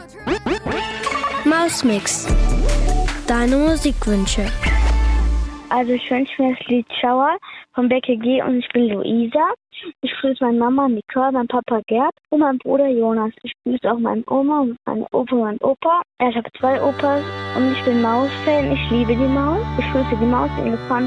Mausmix. Deine Musikwünsche. Also ich wünsche mir das Lied Schauer von Becky G und ich bin Luisa. Ich grüße meine Mama Nicole, mein Papa Gerd und meinen Bruder Jonas. Ich grüße auch meine Oma und meine Opa und meinen Opa. Ich habe 2 Opas und ich bin Maus-Fan. Ich liebe die Maus. Ich grüße die Maus, den Elefant